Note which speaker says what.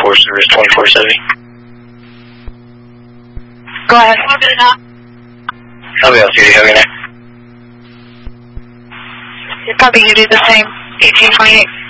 Speaker 1: 4 service 2470.
Speaker 2: Go ahead.
Speaker 1: Copy, LCD, have a good night.
Speaker 2: Copy, you do the same, 1828.